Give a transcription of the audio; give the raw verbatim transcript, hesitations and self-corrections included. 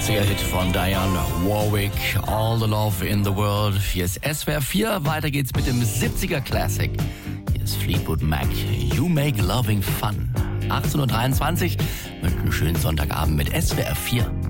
achtziger-Hit von Dionne Warwick, All the Love in the World. Hier ist S W R vier, weiter geht's mit dem siebziger-Classic. Hier ist Fleetwood Mac, You Make Loving Fun. achtzehn Uhr dreiundzwanzig, mit einem schönen Sonntagabend mit S W R vier.